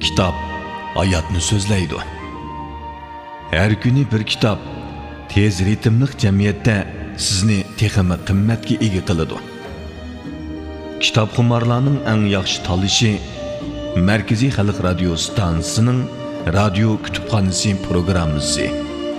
Kitap hayatni so'zlaydi. Her kuni bir kitap tez ritmli jamiyatda sizni texmi qimmatga ega qiladi. Kitap xumarlarning eng yaxshi tanlashi Markaziy Xalq radio stansiyasining radio kutubxonasi programmasi.